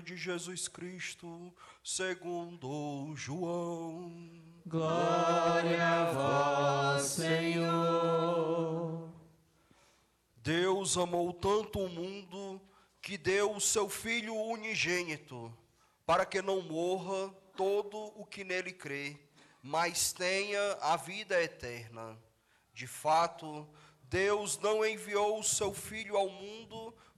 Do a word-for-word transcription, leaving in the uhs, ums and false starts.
Evangelho de Jesus Cristo, segundo João. Glória a vós, Senhor. Deus amou tanto o mundo que deu o seu Filho unigênito, para que não morra todo o que nele crê, mas tenha a vida eterna. De fato, Deus não enviou o seu Filho ao mundo